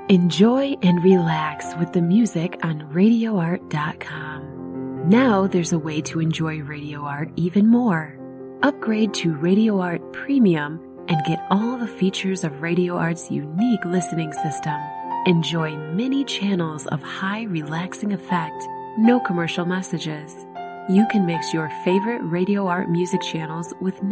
Enjoy and relax with the music on RadioArt.com. Now there's a way to enjoy Radio Art even more. Upgrade to Radio Art Premium and get all the features of Radio Art's unique listening system. Enjoy many channels of high relaxing effect, no commercial messages. You can mix your favorite Radio Art music channels with